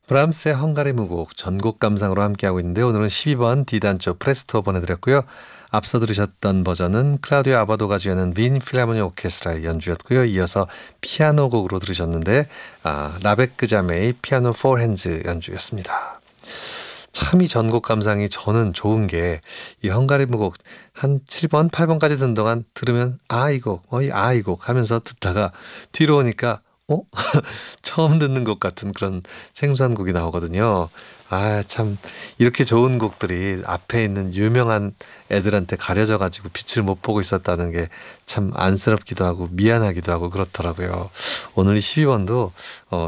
브람스의 헝가리 무곡 전곡 감상으로 함께하고 있는데 오늘은 12번 D단조 프레스토 보내드렸고요. 앞서 들으셨던 버전은 클라우디오 아바도가 주연한 빈 필하모니 오케스트라의 연주였고요. 이어서 피아노 곡으로 들으셨는데 라베크 자메의 피아노 4핸즈 연주였습니다. 참 이 전곡 감상이 저는 좋은 게 이 헝가리 무곡 한 7번, 8번까지 듣는 동안 들으면 이 곡, 이 곡 하면서 듣다가 뒤로 오니까 처음 듣는 것 같은 그런 생소한 곡이 나오거든요. 참 이렇게 좋은 곡들이 앞에 있는 유명한 애들한테 가려져 가지고 빛을 못 보고 있었다는 게 참 안쓰럽기도 하고 미안하기도 하고 그렇더라고요. 오늘 12번도